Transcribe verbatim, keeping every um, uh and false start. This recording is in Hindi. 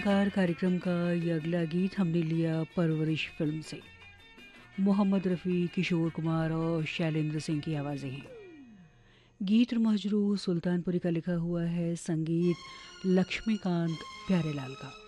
अलंकार कार्यक्रम का ये अगला गीत हमने लिया परवरिश फिल्म से। मोहम्मद रफ़ी, किशोर कुमार और शैलेंद्र सिंह की आवाज़ें हैं। गीत मजरू सुल्तानपुरी का लिखा हुआ है, संगीत लक्ष्मीकांत प्यारेलाल का।